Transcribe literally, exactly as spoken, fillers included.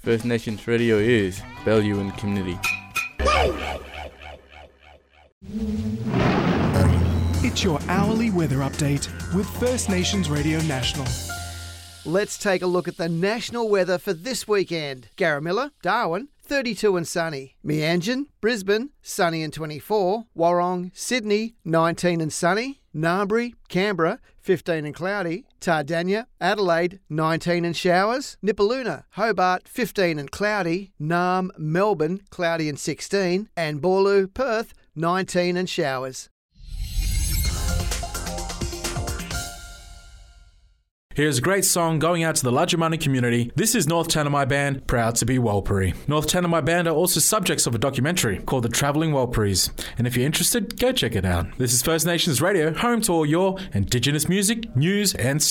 First Nations Radio is value and community. It's your hourly weather update with First Nations Radio National. Let's take a look at the national weather for this weekend. Garamilla, Darwin, thirty-two and sunny. Meanjin, Brisbane, sunny and twenty-four. Warrong, Sydney, nineteen and sunny. Narmbri, Canberra, fifteen and cloudy. Tardania, Adelaide, nineteen and showers. Nipaluna, Hobart, fifteen and cloudy. Narm, Melbourne, cloudy and sixteen. And Boorloo, Perth, nineteen and showers. Here's a great song going out to the Ludjamani community. This is North Tanami Band, proud to be Warlpiri. North Tanami Band are also subjects of a documentary called The Travelling Warlpiris. And if you're interested, go check it out. This is First Nations Radio, home to all your Indigenous music, news and stories.